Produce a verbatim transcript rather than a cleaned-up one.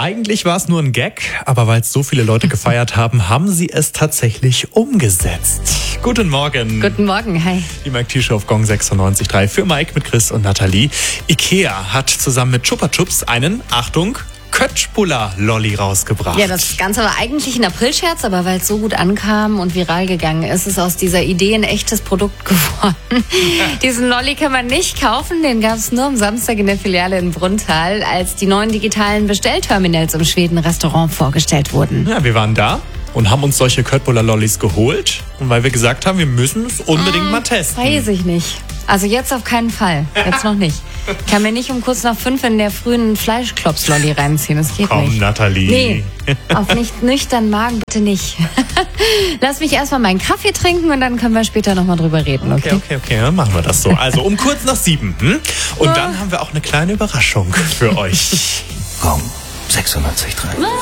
Eigentlich war es nur ein Gag, aber weil es so viele Leute gefeiert haben, haben sie es tatsächlich umgesetzt. Guten Morgen. Guten Morgen, hi. Die Mike T-Show auf Gong sechsundneunzig Komma drei für Mike mit Chris und Nathalie. Ikea hat zusammen mit Chupa Chups einen, Achtung, Köttbullar-Lolli rausgebracht. Ja, das Ganze war eigentlich ein Aprilscherz, aber weil es so gut ankam und viral gegangen ist, ist aus dieser Idee ein echtes Produkt geworden. Diesen Lolli kann man nicht kaufen, den gab es nur am Samstag in der Filiale in Brunnthal, als die neuen digitalen Bestellterminals im Schweden-Restaurant vorgestellt wurden. Ja, wir waren da und haben uns solche Köttbullar-Lollis geholt. Und weil wir gesagt haben, wir müssen es unbedingt äh, mal testen. Weiß ich nicht. Also jetzt auf keinen Fall. Jetzt noch nicht. Ich kann mir nicht um kurz nach fünf in der frühen Fleischklops-Lolli reinziehen. Das geht Komm, nicht. Nathalie. Nee, auf nicht nüchtern Magen bitte nicht. Lass mich erstmal meinen Kaffee trinken und dann können wir später nochmal drüber reden, okay? Okay, okay, okay, dann machen wir das so. Also um kurz nach sieben. Hm? Und dann haben wir auch eine kleine Überraschung für euch. Gong sechsundneunzig Komma drei.